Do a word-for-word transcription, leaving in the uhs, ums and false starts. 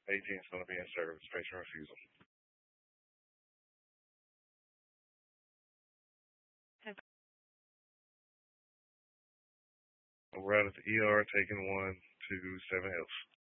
eighteen's going to be in service. Patient refusal. We're out at the E R taking one to Seven Hills.